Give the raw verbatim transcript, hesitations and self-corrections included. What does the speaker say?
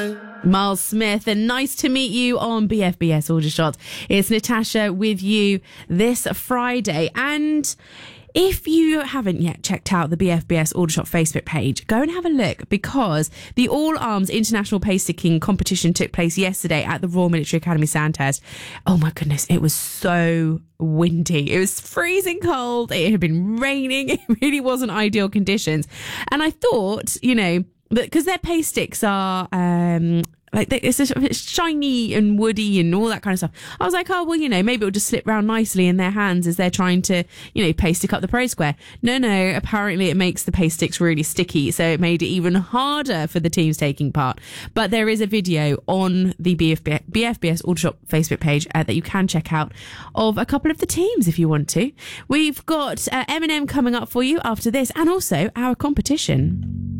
Miles Smith, and nice to meet you on B F B S Aldershot. It's Natasha with you this Friday. And if you haven't yet checked out the B F B S Aldershot Facebook page, go and have a look, because the All Arms International Pace Sticking competition took place yesterday at the Royal Military Academy Sandhurst. Oh my goodness, it was so windy. It was freezing cold. It had been raining. It really wasn't ideal conditions. And I thought, you know, because their pace sticks are um like they, it's, just, it's shiny and woody and all that kind of stuff. I was like, oh well, you know, maybe it'll just slip round nicely in their hands as they're trying to, you know, pace stick up the pro square. No, no. Apparently, it makes the pace sticks really sticky, so it made it even harder for the teams taking part. But there is a video on the B F B, B F B S Aldershot Facebook page uh, that you can check out of a couple of the teams if you want to. We've got uh, Eminem coming up for you after this, and also our competition.